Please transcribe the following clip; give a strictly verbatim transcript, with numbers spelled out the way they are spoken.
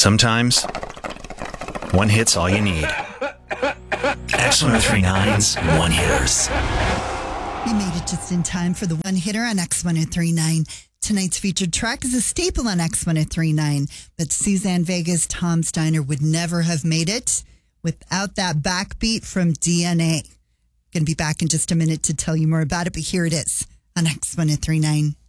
Sometimes, one hit's all you need. X ten thirty-nine's One Hitters. We made it just in time for the one hitter on X ten thirty-nine. Tonight's featured track is a staple on X ten thirty-nine, but Suzanne Vega's Tom Steiner would never have made it without that backbeat from D N A. Going to be back in just a minute to tell you more about it, but here it is on X ten thirty-nine.